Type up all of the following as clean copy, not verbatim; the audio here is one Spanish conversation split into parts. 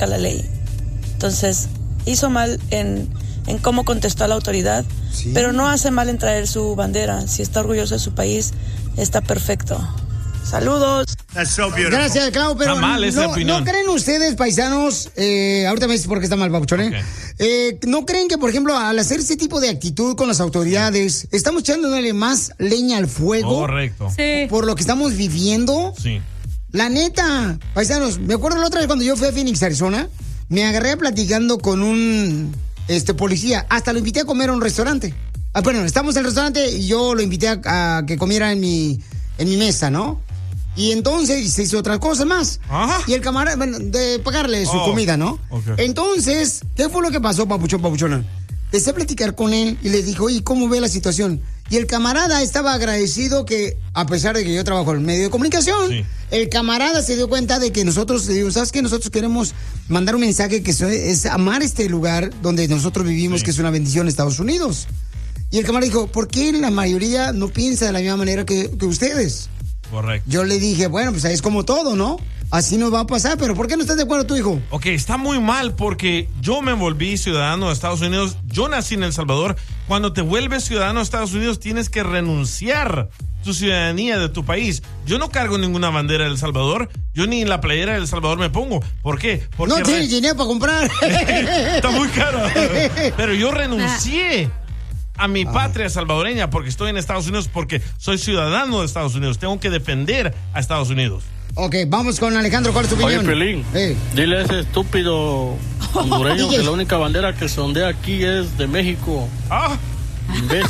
aplica la ley. Entonces, hizo mal en cómo contestó a la autoridad, ¿sí? Pero no hace mal en traer su bandera. Si está orgulloso de su país, está perfecto. Saludos. Gracias, Clau, pero no creen ustedes, paisanos, ahorita me dices por qué está mal, Papuchón, okay. ¿No creen que, por ejemplo, al hacer ese tipo de actitud con las autoridades, estamos echándole más leña al fuego? Correcto. Sí. Por lo que estamos viviendo. Sí. La neta, paisanos, me acuerdo la otra vez cuando yo fui a Phoenix, Arizona, me agarré platicando con un policía, hasta lo invité a comer a un restaurante. Bueno, estamos en el restaurante y yo lo invité a que comiera en mi mesa, ¿no? Y entonces se hizo otras cosas más. Ajá. Y el camarada, bueno, de pagarle su comida, ¿no? Okay. Entonces, ¿qué fue lo que pasó, papuchona? Empecé a platicar con él y le dijo, ¿y cómo ve la situación? Y el camarada estaba agradecido que, a pesar de que yo trabajo en el medio de comunicación, sí, el camarada se dio cuenta de que nosotros, ¿sabes qué? Nosotros queremos mandar un mensaje que es amar este lugar donde nosotros vivimos, sí, que es una bendición, Estados Unidos. Y el camarada dijo, ¿por qué la mayoría no piensa de la misma manera que ustedes? Correcto. Yo le dije, bueno, pues es como todo, ¿no? Así nos va a pasar, pero ¿por qué no estás de acuerdo tú, hijo? Ok, está muy mal porque yo me volví ciudadano de Estados Unidos, yo nací en El Salvador. Cuando te vuelves ciudadano de Estados Unidos tienes que renunciar tu ciudadanía de tu país. Yo no cargo ninguna bandera de El Salvador, yo ni en la playera de El Salvador me pongo. ¿Por qué? Porque no tienes dinero para comprar. Está muy caro. Pero yo renuncié a mi patria salvadoreña porque estoy en Estados Unidos, porque soy ciudadano de Estados Unidos. Tengo que defender a Estados Unidos. Ok, vamos con Alejandro. ¿Cuál es tu opinión? Oye, Pelín, dile a ese estúpido hondureño que la única bandera que se ondea aquí es de México. Imbécil.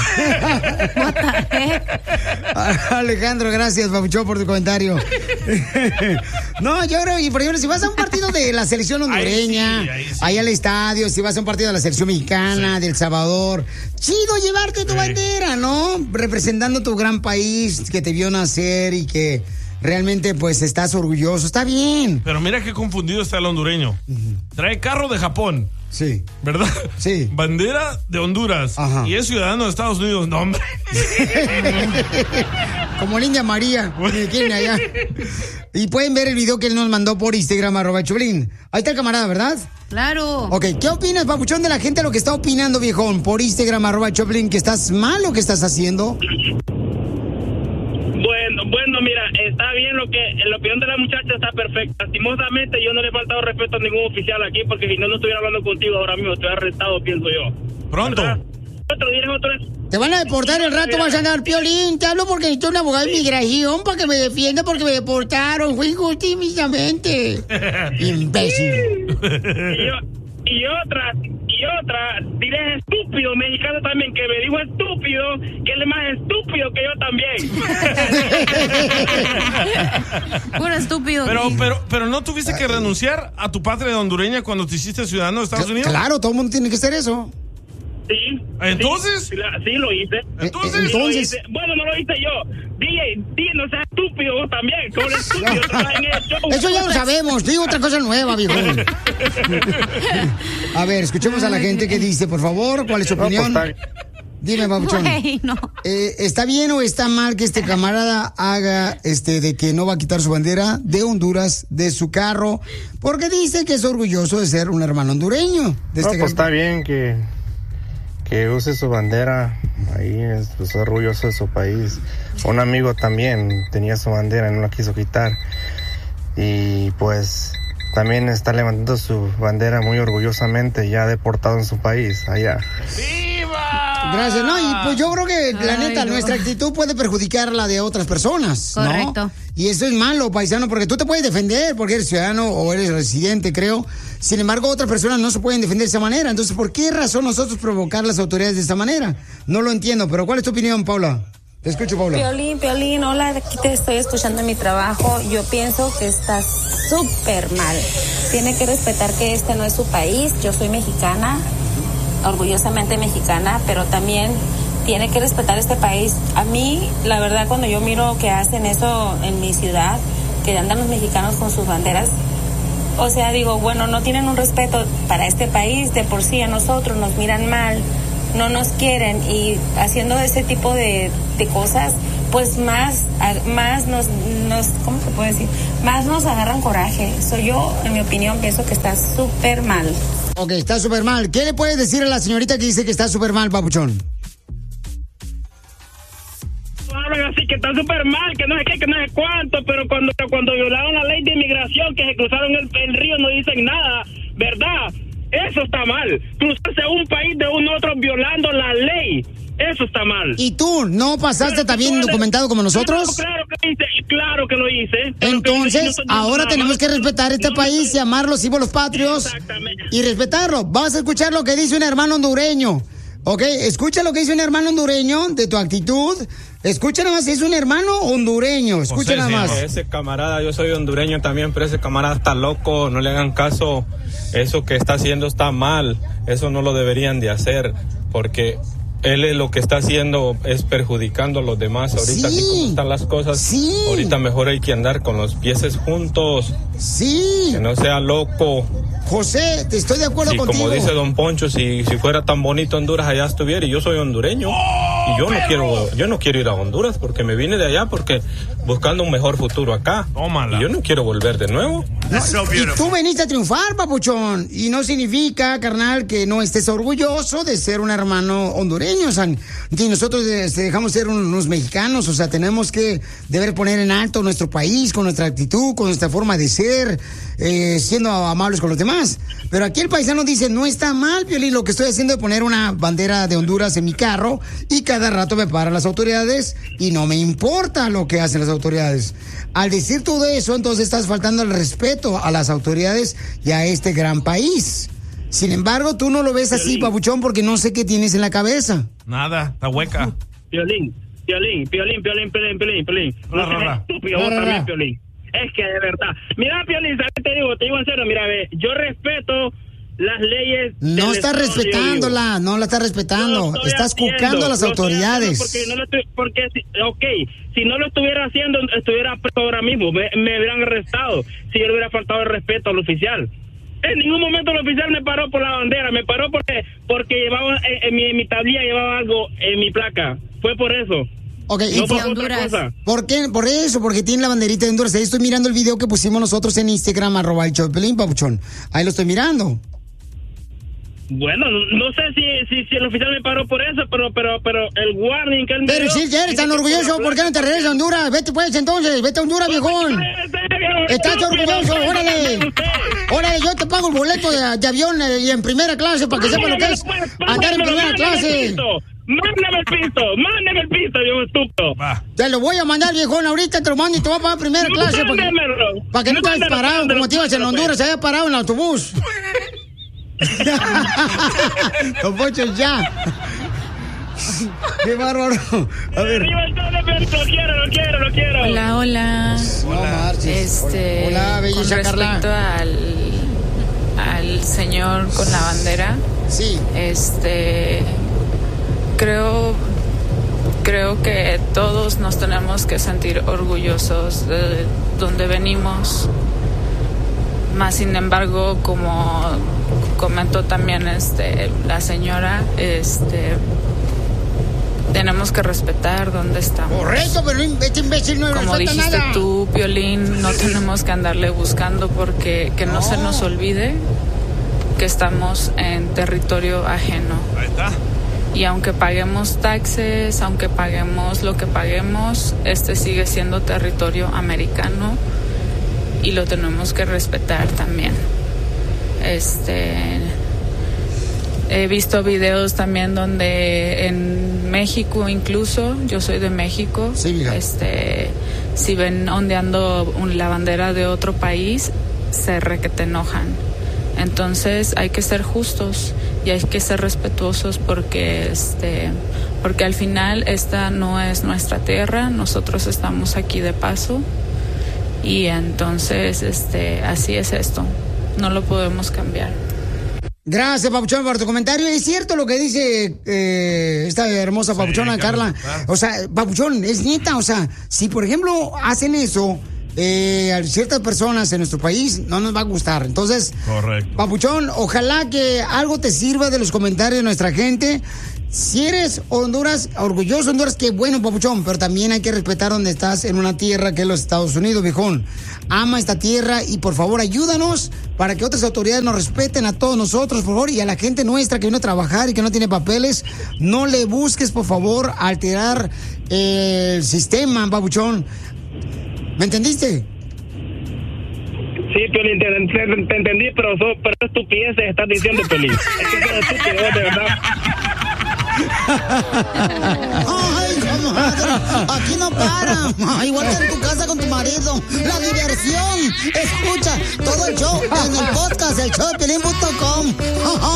Alejandro, gracias, papuchón, por tu comentario. No, yo creo, y por ejemplo, si vas a un partido de la selección hondureña, ahí al estadio, si vas a un partido de la selección mexicana, de El Salvador, chido llevarte tu bandera, ¿no? Representando tu gran país que te vio nacer y que realmente, pues, estás orgulloso. Está bien. Pero mira qué confundido está el hondureño. Trae carro de Japón. Sí. ¿Verdad? Sí. Bandera de Honduras. Ajá. Y es ciudadano de Estados Unidos. No, hombre. Como la India María. Allá. Y pueden ver el video que él nos mandó por Instagram, @Choplin. Ahí está el camarada, ¿verdad? Claro. Ok, ¿qué opinas, papuchón, de la gente lo que está opinando, viejón? Por Instagram, @Choplin, que estás mal lo que estás haciendo. Bueno, mira, está bien la opinión de la muchacha está perfecta. Lastimosamente yo no le he faltado respeto a ningún oficial aquí, porque si no estuviera hablando contigo ahora mismo, estoy arrestado, pienso yo. Pronto. Te van a deportar el rato, vas a andar, Piolín. Te hablo porque necesito un abogado de migración para que me defienda porque me deportaron. Fue injustamente. Imbécil. Y otra, diré estúpido mexicano también, que me dijo estúpido, que él es más estúpido que yo también. Puro estúpido. Pero ¿no tuviste que renunciar a tu patria hondureña cuando te hiciste ciudadano de Estados Unidos? Claro, todo el mundo tiene que hacer eso. Sí. ¿Entonces? Sí, lo hice. ¿Entonces? Sí, lo hice. Bueno, no lo hice yo. DJ, no seas estúpido vos también. Como el estúpido, eso ya lo sabemos. Digo otra cosa nueva, viejo. A ver, escuchemos a la gente que dice, por favor, ¿cuál es su opinión? Dime, papuchón. No. ¿Está bien o está mal que este camarada haga de que no va a quitar su bandera de Honduras de su carro? Porque dice que es orgulloso de ser un hermano hondureño. Está bien que use su bandera, ahí es orgulloso de su país. Un amigo también tenía su bandera y no la quiso quitar. Y pues también está levantando su bandera muy orgullosamente, ya deportado en su país, allá. ¡Viva! Gracias, no, y pues yo creo que la neta, nuestra actitud puede perjudicar la de otras personas, ¿no? Correcto. Y eso es malo, paisano, porque tú te puedes defender porque eres ciudadano o eres residente, creo. Sin embargo, otras personas no se pueden defender de esa manera. Entonces, ¿por qué razón nosotros provocar las autoridades de esta manera? No lo entiendo, pero ¿cuál es tu opinión, Paula? Te escucho, Paula. Piolín, hola, aquí te estoy escuchando en mi trabajo. Yo pienso que está súper mal. Tiene que respetar que este no es su país. Yo soy mexicana, orgullosamente mexicana, pero también tiene que respetar este país. A mí, la verdad, cuando yo miro que hacen eso en mi ciudad, que andan los mexicanos con sus banderas, o sea, digo, bueno, no tienen un respeto para este país, de por sí a nosotros nos miran mal, no nos quieren, y haciendo ese tipo de cosas, pues más nos, ¿cómo se puede decir? más nos agarran coraje. Yo, en mi opinión, pienso que está súper mal. Ok, está súper mal. ¿Qué le puedes decir a la señorita que dice que está súper mal, papuchón? Hablan así que está súper mal, que no sé qué, que no sé cuánto, pero cuando violaron la ley de inmigración, que se cruzaron el río, no dicen nada, ¿verdad? Eso está mal. Cruzarse a un país de un otro violando la ley. Eso está mal. ¿Y tú no pasaste también documentado como nosotros? Claro que lo hice. Entonces, ahora tenemos que respetar este país y amar los símbolos patrios. Exactamente. Y respetarlo. Vamos a escuchar lo que dice un hermano hondureño. Ok, escucha lo que dice un hermano hondureño de tu actitud. Escucha nada más, es un hermano hondureño. Escucha nada más. Ese camarada, yo soy hondureño también, pero ese camarada está loco. No le hagan caso. Eso que está haciendo está mal. Eso no lo deberían de hacer, porque él lo que está haciendo es perjudicando a los demás. Ahorita, así como están las cosas, ahorita mejor hay que andar con los pies juntos. Sí. Que no sea loco. José, te estoy de acuerdo contigo. Como dice don Poncho, si fuera tan bonito Honduras, allá estuviera. Y yo soy hondureño. Y yo no quiero ir a Honduras, porque me vine de allá porque buscando un mejor futuro acá. Tómala. Y yo no quiero volver de nuevo. No, y tú veniste a triunfar, papuchón. Y no significa, carnal, que no estés orgulloso de ser un hermano hondureño. O sea, que nosotros dejamos ser unos mexicanos. O sea, tenemos que deber poner en alto nuestro país con nuestra actitud, con nuestra forma de ser, siendo amables con los demás. Pero aquí el paisano dice, no está mal, Piolín, lo que estoy haciendo es poner una bandera de Honduras en mi carro y cada rato me paran las autoridades y no me importa lo que hacen las autoridades. Al decir todo eso, entonces estás faltando el respeto a las autoridades y a este gran país. Sin embargo, tú no lo ves así, papuchón, porque no sé qué tienes en la cabeza. Nada, está hueca. Piolín. No seas estúpido, vos también, Piolín. Es que de verdad. Mira, Piolín, te digo en serio, mira, ve, yo respeto las leyes. No estás respetándola, no la estás respetando. Estás cucando a las autoridades. Porque si no lo estuviera haciendo, estuviera preso ahora mismo. Me hubieran arrestado si yo le hubiera faltado el respeto al oficial. En ningún momento el oficial me paró por la bandera, me paró porque llevaba en mi tablilla llevaba algo en mi placa. Fue por eso. Okay, no por Honduras. ¿Por qué? Por eso, porque tiene la banderita de Honduras. Ahí estoy mirando el video que pusimos nosotros en Instagram, @el papuchón. Ahí lo estoy mirando. Bueno, no sé si el oficial me paró por eso, pero el warning que él me Pero si eres tan orgulloso, ¿por qué no te regresas a Honduras? Vete pues entonces, vete a Honduras, viejón. Estás orgulloso, órale. Órale, yo te pago el boleto de avión y en primera clase para que sepas lo que es andar en primera clase. Mándame el pisto, viejo estúpido. Te lo voy a mandar, viejón, ahorita te lo mando y te voy a pagar primera clase. Para que no te hayas parado como te ibas en Honduras, se había parado en el autobús. Don Poncho, ya. Qué bárbaro. A ver. Lo quiero. Hola. Hola, belleza con Carla. respecto al señor con la bandera. Sí. Creo que todos nos tenemos que sentir orgullosos de donde venimos. Más sin embargo, como comentó también la señora, tenemos que respetar dónde estamos. Correcto, pero este imbécil no como respeta dijiste nada. tú, Piolín, no tenemos que andarle buscando porque que no se nos olvide que estamos en territorio ajeno. Ahí está. Y aunque paguemos taxes, aunque paguemos lo que paguemos, sigue siendo territorio americano y lo tenemos que respetar también. He visto videos también donde en México, incluso yo soy de México, sí, si ven ondeando la bandera de otro país, se requete enojan. Entonces hay que ser justos y hay que ser respetuosos porque al final esta no es nuestra tierra, nosotros estamos aquí de paso y entonces así es esto, no lo podemos cambiar. Gracias, Papuchón, por tu comentario. Es cierto lo que dice esta hermosa Papuchona, Carla. O sea, Papuchón, es neta. O sea, si por ejemplo hacen eso, a ciertas personas en nuestro país no nos va a gustar. Entonces, correcto. Papuchón, ojalá que algo te sirva de los comentarios de nuestra gente. Si eres Honduras, orgulloso de Honduras, qué bueno, Papuchón, pero también hay que respetar donde estás, en una tierra que es los Estados Unidos, viejón. Ama esta tierra y por favor ayúdanos para que otras autoridades nos respeten a todos nosotros, por favor, y a la gente nuestra que viene a trabajar y que no tiene papeles. No le busques, por favor, alterar el sistema, Papuchón. ¿Me entendiste? Sí, Piolín, te entendí, pero estupideces estás diciendo, Piolín. Es que son estúpidos, de verdad. Ay, comadre, aquí no para. Igual que en tu casa con tu marido. La diversión. Escucha todo el show en el podcast, el showdepiolín.com.